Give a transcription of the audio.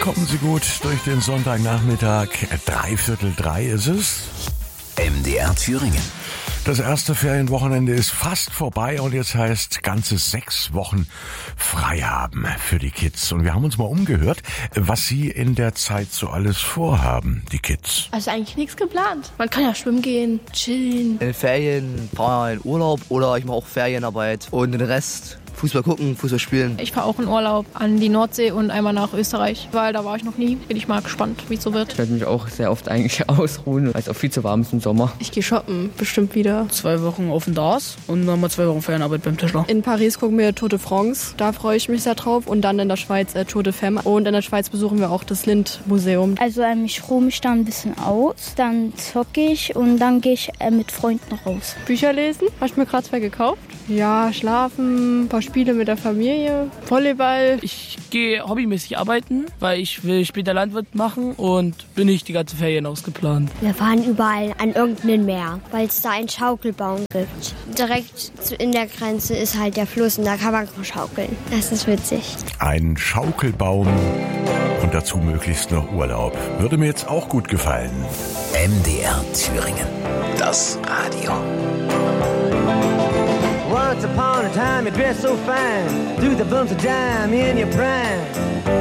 Kommen Sie gut durch den Sonntagnachmittag. 2:45 ist es. MDR Thüringen. Das erste Ferienwochenende ist fast vorbei und jetzt heißt ganze 6 Wochen frei haben für die Kids. Und wir haben uns mal umgehört, was sie in der Zeit so alles vorhaben, die Kids. Also eigentlich nichts geplant. Man kann ja schwimmen gehen, chillen. In den Ferien fahre ich in Urlaub oder ich mache auch Ferienarbeit und den Rest Fußball gucken, Fußball spielen. Ich fahre auch in Urlaub an die Nordsee und einmal nach Österreich, weil da war ich noch nie. Bin ich mal gespannt, wie es so wird. Ich werde mich auch sehr oft eigentlich ausruhen, weil es auch viel zu warm ist im Sommer. Ich gehe shoppen, bestimmt wieder. 2 Wochen auf dem DARS und dann mal 2 Wochen Ferienarbeit beim Tischler. In Paris gucken wir Tour de France, da freue ich mich sehr drauf. Und dann in der Schweiz Tour de Femme. Und in der Schweiz besuchen wir auch das Lind-Museum. Also ich ruhe mich da ein bisschen aus, dann zocke ich und dann gehe ich mit Freunden raus. Bücher lesen, habe ich mir gerade 2 gekauft. Ja, schlafen, ein paar Spiele mit der Familie, Volleyball. Ich gehe hobbymäßig arbeiten, weil ich will später Landwirt machen und bin nicht die ganze Ferien ausgeplant. Wir fahren überall an irgendeinem Meer, weil es da einen Schaukelbaum gibt. Direkt in der Grenze ist halt der Fluss und da kann man schaukeln. Das ist witzig. Ein Schaukelbaum und dazu möglichst noch Urlaub. Würde mir jetzt auch gut gefallen. MDR Thüringen. Das Radio. Once upon a time you dressed so fine, threw the bumps of dime in your prime.